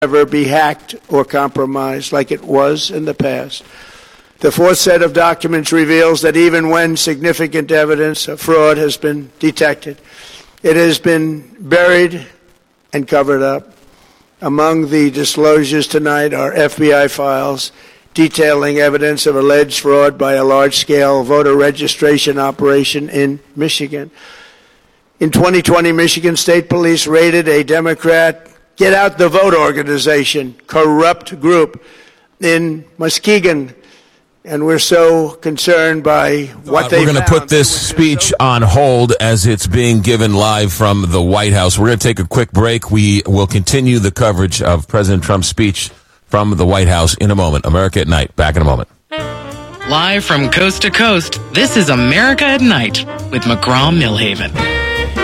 ever be hacked or compromised like it was in the past. The fourth set of documents reveals that even when significant evidence of fraud has been detected, it has been buried and covered up. Among the disclosures tonight are FBI files detailing evidence of alleged fraud by a large-scale voter registration operation in Michigan. In 2020, Michigan State Police raided a Democrat Get Out the Vote organization, corrupt group in Muskegon. And we're so concerned by what they found. We're going to put this speech on hold as it's being given live from the White House. We're going to take a quick break. We will continue the coverage of President Trump's speech from the White House in a moment. America at Night. Back in a moment. Live from coast to coast, this is America at Night with McGraw-Milhaven.